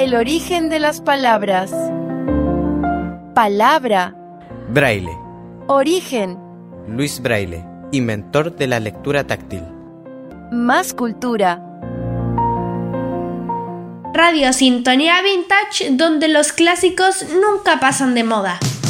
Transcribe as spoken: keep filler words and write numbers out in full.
El origen de las palabras. Palabra. Braille. Origen. Luis Braille, inventor de la lectura táctil. Más cultura. Radio Sintonía Vintage, donde los clásicos nunca pasan de moda.